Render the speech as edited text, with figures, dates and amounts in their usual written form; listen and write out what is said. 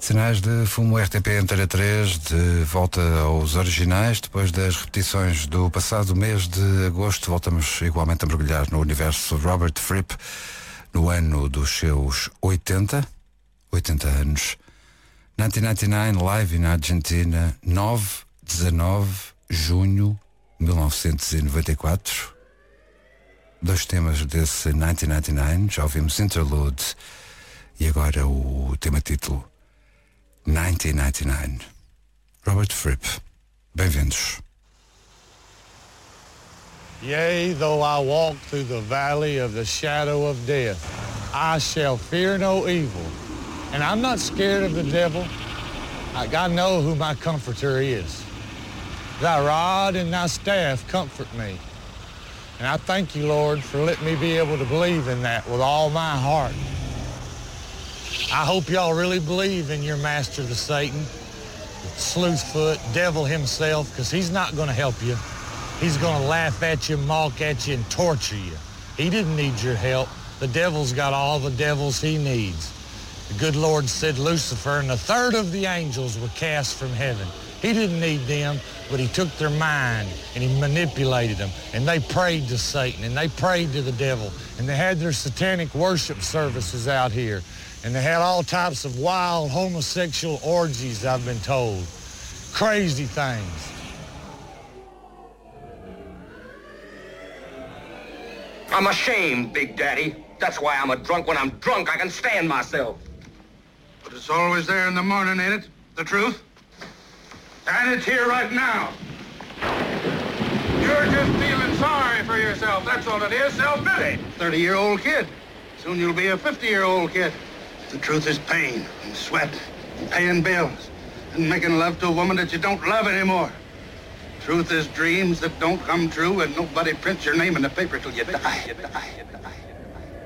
Sinais de fumo RTP Antena 3, de volta aos originais, depois das repetições do passado mês de agosto, voltamos igualmente a mergulhar no universo Robert Fripp, no ano dos seus 80 anos. 1999, live na Argentina, 19 junho de 1994. Dois temas desse 1999, já ouvimos Interlude e agora o tema título 1999. Robert Fripp, bem-vindos. Yea, though I walk through the valley of the shadow of death, I shall fear no evil. And I'm not scared of the devil. I know who my comforter is. Thy rod and thy staff comfort me. And I thank you, Lord, for letting me be able to believe in that with all my heart. I hope y'all really believe in your master, the Satan, the sleuthfoot, devil himself, because he's not going to help you. He's going to laugh at you, mock at you, and torture you. He didn't need your help. The devil's got all the devils he needs. The good Lord said Lucifer and a third of the angels were cast from heaven. He didn't need them, but he took their mind and he manipulated them. And they prayed to Satan and they prayed to the devil. And they had their satanic worship services out here. And they had all types of wild homosexual orgies, I've been told. Crazy things. I'm ashamed, Big Daddy. That's why I'm a drunk. When I'm drunk, I can stand myself. But it's always there in the morning, ain't it? The truth? And it's here right now. You're just feeling sorry for yourself. That's all it is, self-pity. 30-year-old kid. Soon you'll be a 50-year-old kid. The truth is pain and sweat and paying bills and making love to a woman that you don't love anymore. Truth is dreams that don't come true and nobody prints your name in the paper till you die.